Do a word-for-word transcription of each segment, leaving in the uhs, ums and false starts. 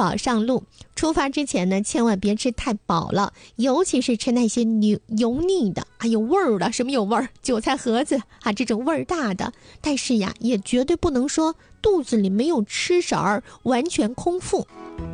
饱上路。出发之前呢，千万别吃太饱了，尤其是吃那些油油腻的还有味儿的，什么有味儿，韭菜盒子啊这种味儿大的。但是呀，也绝对不能说肚子里没有吃食儿，完全空腹。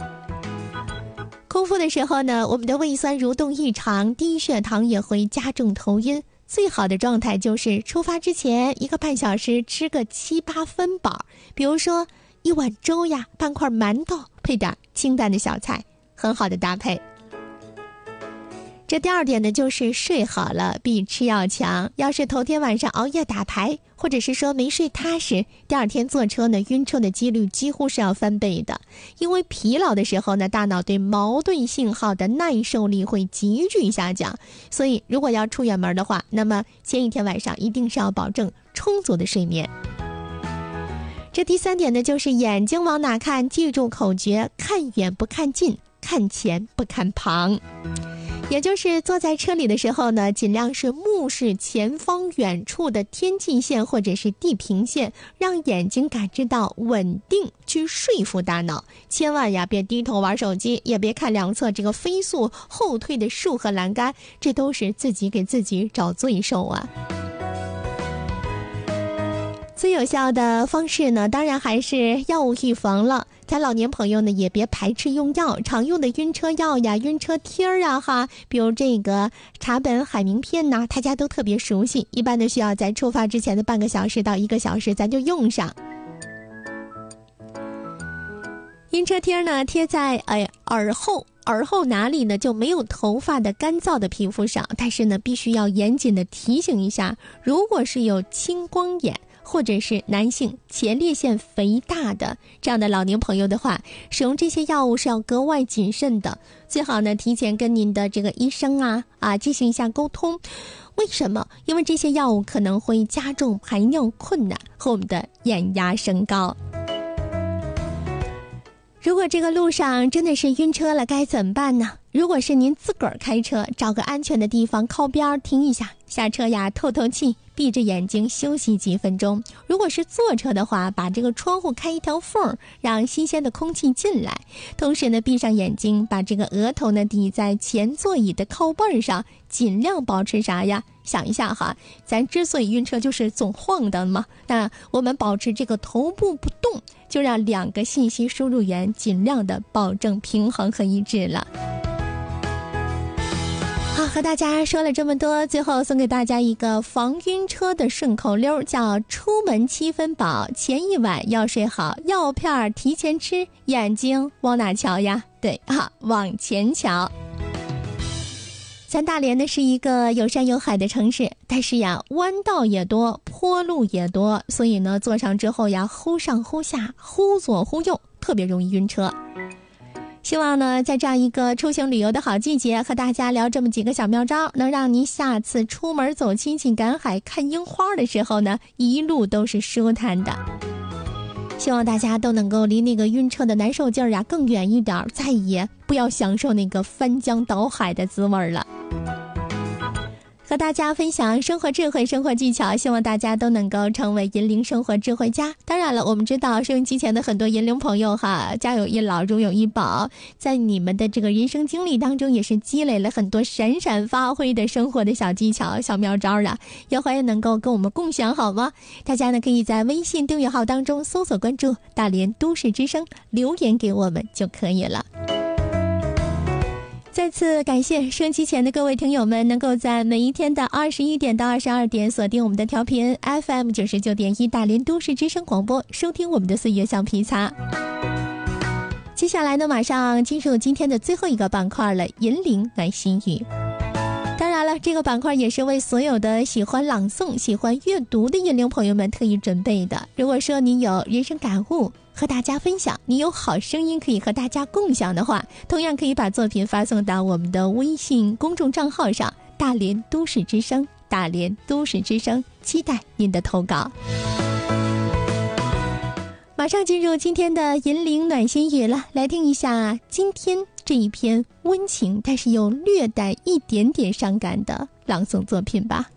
空腹的时候呢，我们的胃酸蠕动异常，低血糖也会加重头晕。最好的状态就是出发之前一个半小时吃个七八分饱，比如说一碗粥呀，半块馒头，配点清淡的小菜，很好的搭配。这第二点呢，就是睡好了比吃要强。要是头天晚上熬夜打牌，或者是说没睡踏实，第二天坐车呢，晕车的几率几乎是要翻倍的。因为疲劳的时候呢，大脑对矛盾信号的耐受力会急剧下降，所以如果要出远门的话，那么前一天晚上一定是要保证充足的睡眠。这第三点呢，就是眼睛往哪看，记住口诀：看远不看近，看前不看旁。也就是坐在车里的时候呢，尽量是目视前方远处的天际线或者是地平线，让眼睛感知到稳定，去说服大脑。千万呀别低头玩手机，也别看两侧这个飞速后退的树和栏杆，这都是自己给自己找罪受啊。最有效的方式呢，当然还是药物预防了。咱老年朋友呢，也别排斥用药，常用的晕车药呀、晕车贴儿啊哈，比如这个茶苯海明片呐，大家都特别熟悉，一般都需要在出发之前的半个小时到一个小时，咱就用上。晕车贴呢，贴在哎耳后。耳后哪里呢，就没有头发的干燥的皮肤上，但是呢，必须要严谨的提醒一下，如果是有青光眼或者是男性前列腺肥大的这样的老年朋友的话，使用这些药物是要格外谨慎的，最好呢提前跟您的这个医生啊啊进行一下沟通。为什么？因为这些药物可能会加重排尿困难和我们的眼压升高。如果这个路上真的是晕车了，该怎么办呢？如果是您自个儿开车，找个安全的地方靠边停一下，下车呀透透气，闭着眼睛休息几分钟。如果是坐车的话，把这个窗户开一条缝，让新鲜的空气进来，同时呢闭上眼睛，把这个额头呢抵在前座椅的靠背上，尽量保持啥呀？想一下哈，咱之所以晕车就是总晃荡嘛，那我们保持这个头部不动，就让两个信息输入源尽量的保证平衡和一致了。好，和大家说了这么多，最后送给大家一个防晕车的顺口溜，叫出门七分饱，前一晚要睡好，药片提前吃，眼睛往哪瞧呀？对啊，往前瞧。咱大连呢是一个有山有海的城市，但是呀弯道也多，坡路也多，所以呢坐上之后呀忽上忽下，忽左忽右，特别容易晕车。希望呢在这样一个出行旅游的好季节，和大家聊这么几个小妙招，能让您下次出门走亲戚赶海看樱花的时候呢，一路都是舒坦的。希望大家都能够离那个晕车的难受劲儿呀更远一点，再也不要享受那个翻江倒海的滋味了。和大家分享生活智慧、生活技巧，希望大家都能够成为银铃生活智慧家。当然了，我们知道收音机前的很多银铃朋友哈，家有一老如有一宝，在你们的这个人生经历当中，也是积累了很多闪闪发挥的生活的小技巧、小妙招啊，也欢迎能够跟我们共享好吗？大家呢可以在微信订阅号当中搜索关注大连都市之声，留言给我们就可以了。再次感谢收音机前的各位听友们，能够在每一天的二十一点到二十二点锁定我们的调频 F M 九十九点一大连都市之声广播，收听我们的岁月橡皮擦。接下来呢，马上进入今天的最后一个板块了，银铃暖心语。当然了，这个板块也是为所有的喜欢朗诵、喜欢阅读的银铃朋友们特意准备的。如果说你有人生感悟和大家分享，你有好声音可以和大家共享的话，同样可以把作品发送到我们的微信公众账号上，大连都市之声，大连都市之声，期待您的投稿。马上进入今天的银铃暖心语了，来听一下今天这一篇温情但是又略带一点点伤感的朗诵作品吧。